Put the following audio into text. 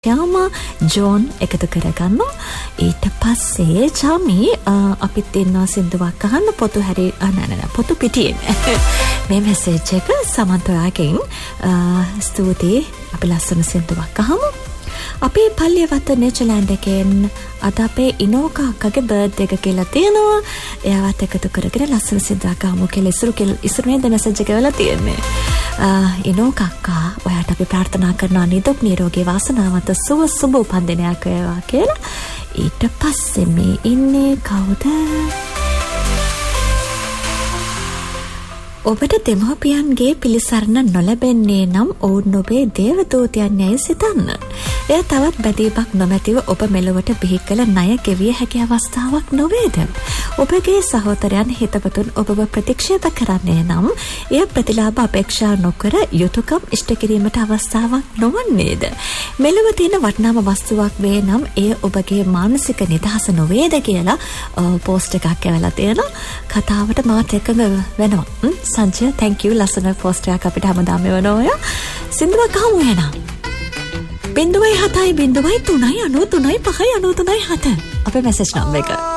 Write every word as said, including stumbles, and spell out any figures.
යාම ජෝන් එකතු කරගන්න. ඊට පස්සේ චාමි අපිත් ඉන්නවා සින්දුවක් අහන්න පොතු හැරි නෑ පොතු පිටියෙන් මේ මැසේජ් එක සමන්තයාගෙන් ස්තුතියි අපි ලස්සන සින්දුවක් අහමු. අපි පල්ලියවත්ත නෙචර්ලෑන්ඩ් එකෙන් අද අපේ ඉනෝකා අක්කගේ බර්ත්ඩේ එක කියලා තියෙනවා. එයාවත් එකතු කරගෙන ලස්සන සින්දුවක් අහමු කියලා ඉසුරු ඉසුරු නේද මැසේජ් එක වෙලා තියෙන්නේ. ඉනෝකා අක්කා ඔයාට අපි ප්‍රාර්ථනා කරනවා නිදුක් නිරෝගී වාසනාවන්ත සුව සුබ උපන්දිනයක් වේවා කියලා. ඊට පස්සේ මේ ඉන්නේ කවුද? ඔබට දෙමව්පියන්ගේ පිළිසරණ නොලැබෙන්නේ නම් ඔවුන් ඔබේ දේවදූතයන් යයි සිතන්න. එය තවත් බැදීමක් නොමැතිව ඔබ මෙලොවට බිහි කළ ණය ගෙවිය හැකි අවස්ථාවක් නොවේද? ඔබගේ සහෝදරයන් හිතවතුන් ඔබව ප්‍රතික්ෂේප කරන්නේ නම් එය ප්‍රතිලාභ අපේක්ෂා නොකර යුතුයකම් ඉෂ්ට කිරීමට අවස්ථාවක් නොවන්නේද? මෙලොව තියෙන වටිනාම වස්තුවක් වේ නම් එය ඔබගේ මානසික නිදහස නොවේද කියලා පෝස්ට් එකක් ඇවලා තියෙනවා. කතාවට මාත් එකඟ වෙනවා. සංජය thank you ලස්සන පෝස්ට් එකක් අපිට හැමදාම එවනවා. සින්දුවක් අහමු එහෙනම්. බිංදුවයි හතයි බිංදුවයි තුනයි අනූ තුනයි පහයි අනූ තුනයි හත අපේ මැසේජ් නම්බර් එක.